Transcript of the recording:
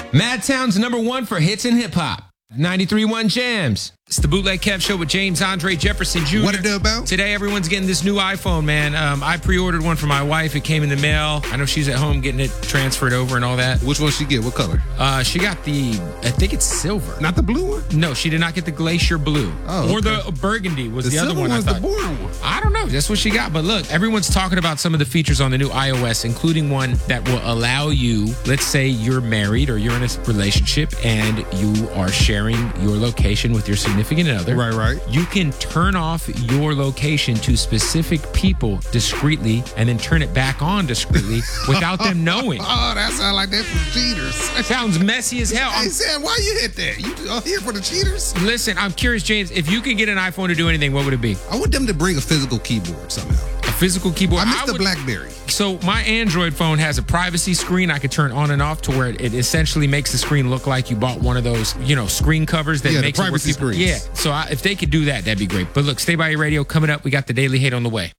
Madtown's #1 for hits and hip hop. 93.1 Jams. It's the Bootleg Kev Show with James Andre Jefferson Jr. What it do about? Today, everyone's getting this new iPhone, man. I pre-ordered one for my wife. It came in the mail. I know she's at home getting it transferred over and all that. Which one she get? What color? She got I think it's silver. Not the blue one? No, she did not get the glacier blue. Oh, or the burgundy was the other one. The I thought. the boring one. I don't know. That's what she got. But look, everyone's talking about some of the features on the new iOS, including one that will allow you, let's say you're married or you're in a relationship and you are sharing your location with your significant other. Right. You can turn off your location to specific people discreetly and then turn it back on discreetly without them knowing. Oh, that sounds like that for cheaters. It sounds messy as hell. Hey, Sam, why you hit that? You here for the cheaters? Listen, I'm curious, James, if you could get an iPhone to do anything, what would it be? I want them to bring a physical keyboard somehow. A physical keyboard? I miss the BlackBerry. So my Android phone has a privacy screen I could turn on and off to where it essentially makes the screen look like you bought one of those, screen covers that makes the privacy it where people, screens. Yeah. So if they could do that, that'd be great. But look, stay by your radio. Coming up, we got the Daily Hate on the way.